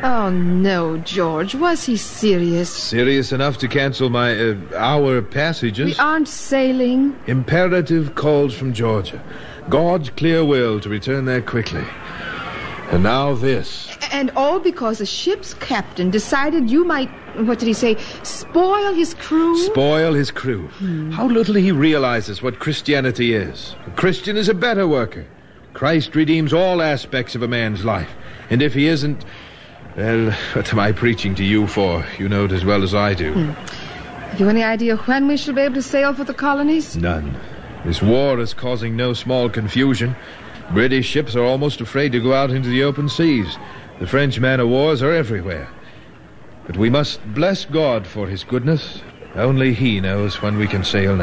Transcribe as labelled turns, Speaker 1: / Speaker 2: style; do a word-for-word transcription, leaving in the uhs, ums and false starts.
Speaker 1: Oh, no, George. Was he serious?
Speaker 2: Serious enough to cancel my, uh, our passages.
Speaker 1: We aren't sailing.
Speaker 2: Imperative calls from Georgia. God's clear will to return there quickly. And now this.
Speaker 1: And all because a ship's captain decided you might, what did he say, spoil his crew?
Speaker 2: Spoil his crew. Hmm. How little he realizes what Christianity is. A Christian is a better worker. Christ redeems all aspects of a man's life. And if he isn't, well, what am I preaching to you for? You know it as well as I do.
Speaker 1: Hmm. Have you any idea when we shall be able to sail for the colonies?
Speaker 2: None. This war is causing no small confusion. British ships are almost afraid to go out into the open seas. The French man-of-wars are everywhere. But we must bless God for his goodness. Only he knows when we can sail now.